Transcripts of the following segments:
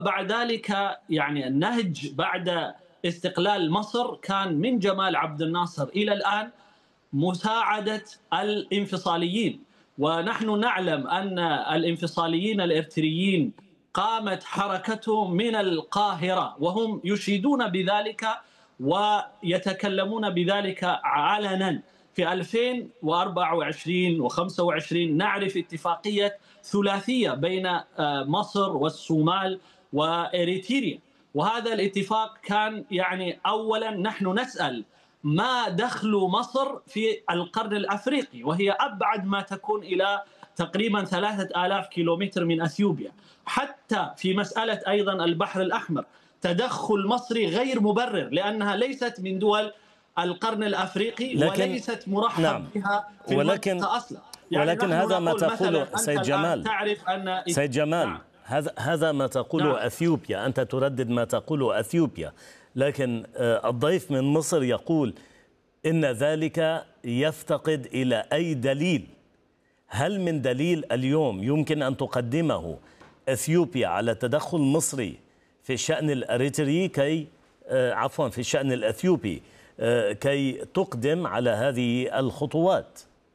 بعد ذلك يعني النهج بعد استقلال مصر كان من جمال عبد الناصر إلى الآن مساعدة الانفصاليين، ونحن نعلم أن الانفصاليين الإريتريين قامت حركتهم من القاهرة، وهم يشيدون بذلك ويتكلمون بذلك علنا. في 2024 و25 نعرف اتفاقية ثلاثية بين مصر والصومال وإريتريا، وهذا الاتفاق كان يعني أولا نحن نسأل ما دخل مصر في القرن الأفريقي، وهي أبعد ما تكون إلى تقريبا 3000 كيلومتر من أثيوبيا. حتى في مسألة أيضا البحر الأحمر تدخل مصري غير مبرر، لأنها ليست من دول القرن الافريقي وليست مرحب نعم بها في المنطقه اصلا. يعني ولكن هذا ما تقوله سيد جمال. تعرف ان سيد جمال، نعم. هذا ما تقوله نعم. اثيوبيا، انت تردد ما تقوله اثيوبيا، لكن الضيف من مصر يقول ان ذلك يفتقد الى اي دليل. هل من دليل اليوم يمكن ان تقدمه اثيوبيا على تدخل مصري في الشأن الاريتري في الشأن الاثيوبي كي تقدم على هذه الخطوات؟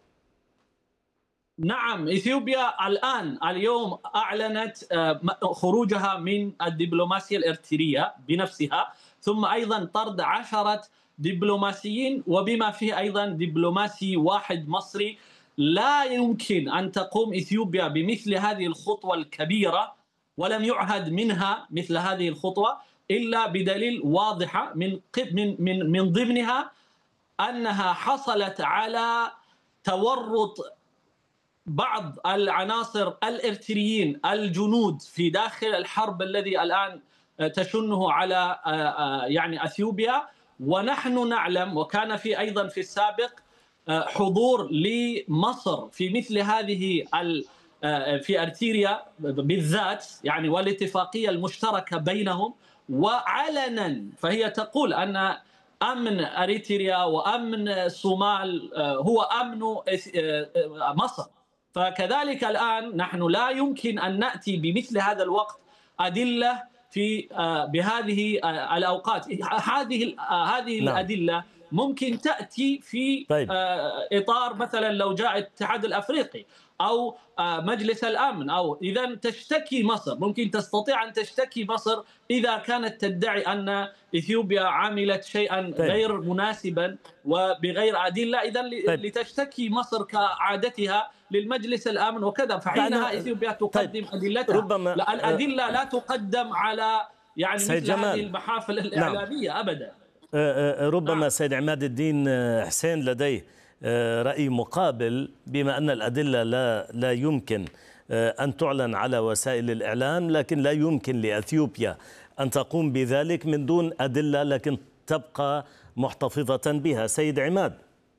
نعم، إثيوبيا اليوم أعلنت خروجها من الدبلوماسية الإريترية بنفسها، ثم أيضا طرد 10 دبلوماسيين وبما فيه أيضا دبلوماسي واحد مصري. لا يمكن أن تقوم إثيوبيا بمثل هذه الخطوة الكبيرة، ولم يعهد منها مثل هذه الخطوة إلا بدليل واضحة من ضمنها أنها حصلت على تورط بعض العناصر الإريتريين الجنود في داخل الحرب الذي الآن تشنه على يعني أثيوبيا. ونحن نعلم، وكان في أيضا في السابق حضور لمصر في مثل هذه في أريتريا بالذات، يعني والاتفاقية المشتركة بينهم وعلنا. فهي تقول أن أمن أريتريا وأمن الصومال هو أمن مصر. فكذلك الآن نحن لا يمكن أن نأتي بمثل هذا الوقت أدلة في بهذه الأوقات. هذه نعم. الأدلة ممكن تأتي في إطار مثلا لو جاء الاتحاد الأفريقي أو مجلس الأمن، أو إذا تشتكي مصر، ممكن تستطيع أن تشتكي مصر إذا كانت تدعي أن إثيوبيا عملت شيئا غير مناسبا وبغير أدلة، إذا لتشتكي مصر كعادتها للمجلس الأمن وكذا، فحينها إثيوبيا تقدم أدلتها. لا، الأدلة لا تقدم على يعني مثل هذه المحافل الإعلامية. نعم. أبدا. ربما سيد عماد الدين حسين لديه رأي مقابل، بما أن الأدلة لا يمكن أن تعلن على وسائل الإعلام، لكن لا يمكن لأثيوبيا أن تقوم بذلك من دون أدلة لكن تبقى محتفظة بها. سيد عماد.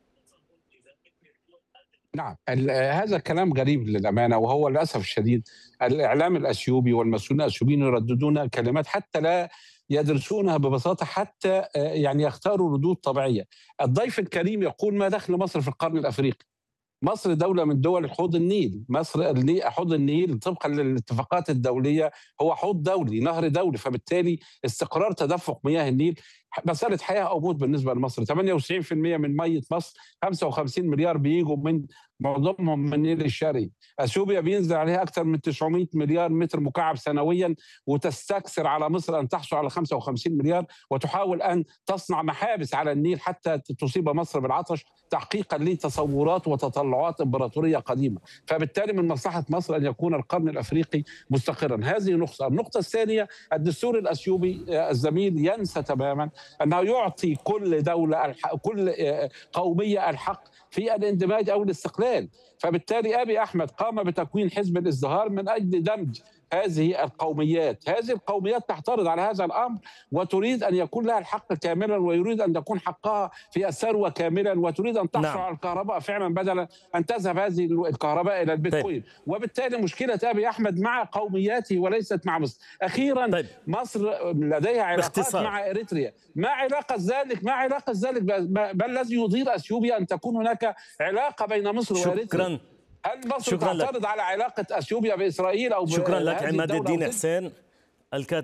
نعم، هذا كلام غريب للأمانة، وهو للأسف الشديد الإعلام الأثيوبي والمسؤولين الأثيوبيين يرددون كلمات حتى لا يدرسونها ببساطة، حتى يعني يختاروا ردود طبيعية. الضيف الكريم يقول ما دخل مصر في القرن الأفريقي؟ مصر دولة من دول حوض النيل. مصر حوض النيل طبقا للاتفاقات الدولية هو حوض دولي، نهر دولي، فبالتالي استقرار تدفق مياه النيل مسألة حياة أو موت بالنسبة لمصر. 98% من مية مصر 55 مليار بيجوا من معظمهم من النيل الشرقي. اثيوبيا بينزل عليها اكثر من 900 مليار متر مكعب سنويا، وتستكثر على مصر ان تحصل على 55 مليار، وتحاول ان تصنع محابس على النيل حتى تصيب مصر بالعطش تحقيقا لتصورات وتطلعات امبراطوريه قديمه. فبالتالي من مصلحه مصر ان يكون القرن الافريقي مستقرا. هذه نقطه. النقطه الثانيه، الدستور الاثيوبي الزميل ينسى تماما انه يعطي كل دوله كل قوميه الحق في الاندماج او الاستقلال. فبالتالي ابي احمد قام بتكوين حزب الازدهار من اجل دمج هذه القوميات. هذه القوميات تعترض على هذا الامر وتريد ان يكون لها الحق كاملا، ويريد ان تكون حقها في الثروه كاملا، وتريد ان تحصل على الكهرباء فعلا بدلا ان تذهب هذه الكهرباء الى البيتكوين. وبالتالي مشكله ابي احمد مع قومياته وليست مع مصر. اخيرا مصر لديها علاقات مع اريتريا. ما علاقه ذلك بل الذي يضير اثيوبيا ان تكون هناك علاقه بين مصر واريتريا. هل مصر تعترض على علاقة أثيوبيا بإسرائيل أو شكرا لك عماد الدين حسين الكاتب